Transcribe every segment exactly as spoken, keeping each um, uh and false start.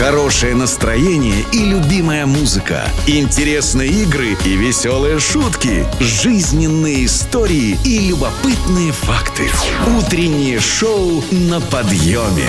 Хорошее настроение и любимая музыка. Интересные игры и веселые шутки. Жизненные истории и любопытные факты. Утреннее шоу на подъеме.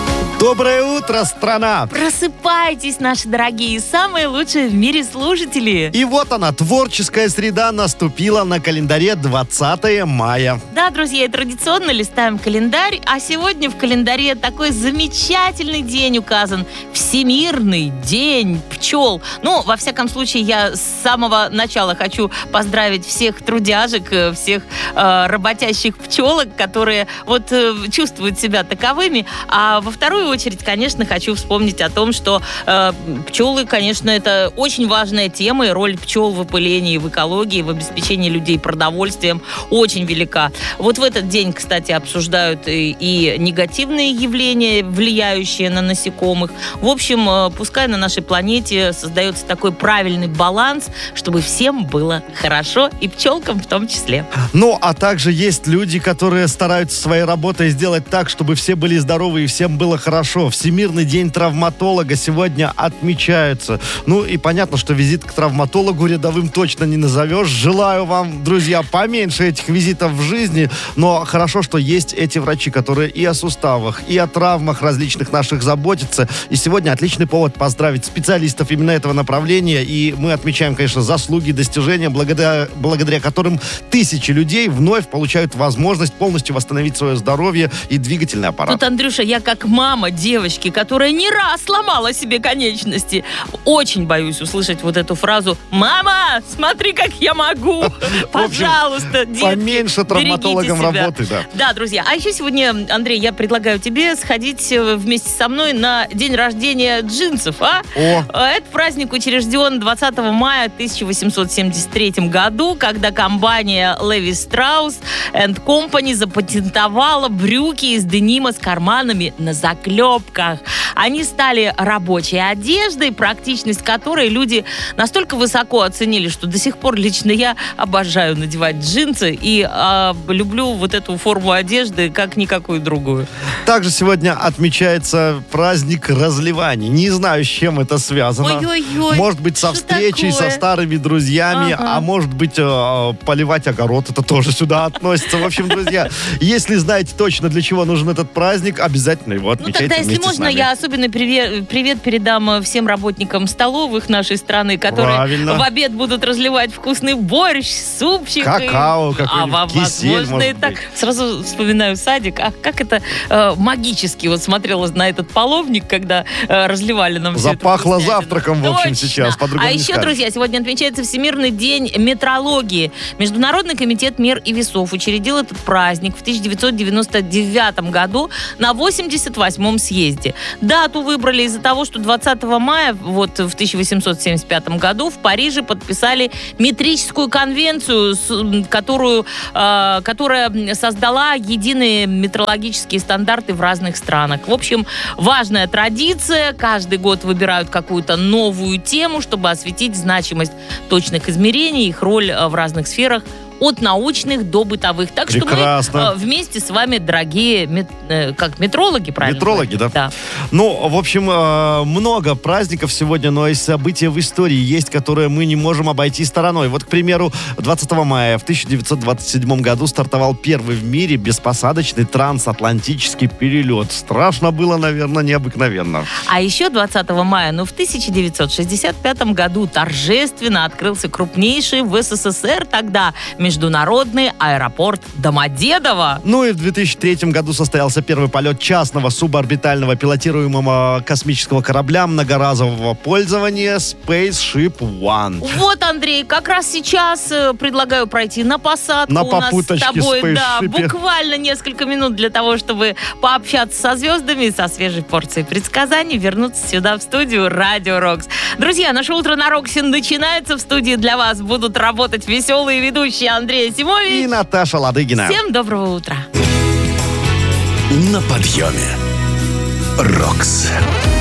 Доброе утро, страна! Просыпайтесь, наши дорогие, самые лучшие в мире слушатели. И вот она, творческая среда наступила на календаре двадцатое мая. Да, друзья, и традиционно листаем календарь, а сегодня в календаре такой замечательный день указан. Всемирный день пчел. Ну, во всяком случае, я с самого начала хочу поздравить всех трудяжек, всех э, работящих пчелок, которые вот э, чувствуют себя таковыми. А во вторую очередь, конечно, хочу вспомнить о том, что э, пчелы, конечно, это очень важная тема, и роль пчел в опылении, в экологии, в обеспечении людей продовольствием очень велика. Вот в этот день, кстати, обсуждают и, и негативные явления, влияющие на насекомых. В общем, э, пускай на нашей планете создается такой правильный баланс, чтобы всем было хорошо, и пчелкам в том числе. Ну, а также есть люди, которые стараются своей работой сделать так, чтобы все были здоровы и всем было хорошо. Всемирный день травматолога сегодня отмечается. Ну и понятно, что визит к травматологу рядовым точно не назовешь. Желаю вам, друзья, поменьше этих визитов в жизни, но хорошо, что есть эти врачи, которые и о суставах, и о травмах различных наших заботятся. И сегодня отличный повод поздравить специалистов именно этого направления. И мы отмечаем, конечно, заслуги, достижения, благодаря, благодаря которым тысячи людей вновь получают возможность полностью восстановить свое здоровье и двигательный аппарат. Тут, Андрюша, я как мама девочки, которая не раз сломала себе конечности, очень боюсь услышать вот эту фразу: «Мама, смотри, как я могу!» Пожалуйста, детки, поменьше травматологам работы, да. Да, друзья. А еще сегодня, Андрей, я предлагаю тебе сходить вместе со мной на день рождения джинсов, а? О. Этот праздник учрежден двадцатого мая тысяча восемьсот семьдесят третьем году, когда компания Levi Strauss энд Company запатентовала брюки из денима с карманами на заклепках. Они стали рабочей одеждой, практичность которой люди настолько высоко оценили, что до сих пор лично я обожаю надевать джинсы и э, люблю вот эту форму одежды как никакую другую. Также сегодня отмечается праздник разливаний. Не знаю, с чем это связано. Ой-ой-ой. Может быть, со встречей со старыми друзьями, ага. а может быть, э, поливать огород. Это тоже сюда относится. В общем, друзья, если знаете точно, для чего нужен этот праздник, обязательно его отмечайте. Ну, тогда, если можно, я особенный привет, привет передам всем работникам столовых нашей страны, которые Правильно. в обед будут разливать вкусный борщ, супчик. Какао, и... какой-нибудь а, кисель, возможно, может и так. быть. Сразу вспоминаю садик. А как это э, магически вот смотрела на этот половник, когда э, разливали нам все это. Запахло завтраком, в общем, Точно. сейчас. По-другому а не еще, скажешь. друзья, сегодня отмечается Всемирный день метрологии. Международный комитет мер и весов учредил этот праздник в тысяча девятьсот девяносто девятом году на восемьдесят восьмом съезде. Дату выбрали из-за того, что двадцатого мая вот в тысяча восемьсот семьдесят пятом году в Париже подписали метрическую конвенцию, которую, э, которая создала единые метрологические стандарты в разных странах. В общем, важная традиция. Каждый год выбирают какую-то новую тему, чтобы осветить значимость точных измерений, их роль в разных сферах, от научных до бытовых. Так Прекрасно. что мы э, вместе с вами, дорогие мет, э, как метрологи, правильно? Метрологи, да. да. Ну, в общем, э, много праздников сегодня, но и события в истории есть, которые мы не можем обойти стороной. Вот, к примеру, двадцатого мая в тысяча девятьсот двадцать седьмом году стартовал первый в мире беспосадочный трансатлантический перелет. Страшно было, наверное, необыкновенно. А еще двадцатого мая, ну, в тысяча девятьсот шестьдесят пятом году торжественно открылся крупнейший в СССР тогда международный аэропорт Домодедово. Ну и в две тысячи третьем году состоялся первый полет частного суборбитального пилотируемого космического корабля многоразового пользования Spaceship One. Вот, Андрей, как раз сейчас э, предлагаю пройти на посадку. На У нас попуточке с тобой, да, Spaceship. буквально несколько минут для того, чтобы пообщаться со звездами, со свежей порцией предсказаний, вернуться сюда в студию Радио Рокс. Друзья, наше утро на Роксе начинается. В студии для вас будут работать веселые ведущие Андрей Симович И Наташа Ладыгина. Всем доброго утра. На подъеме. Рокс.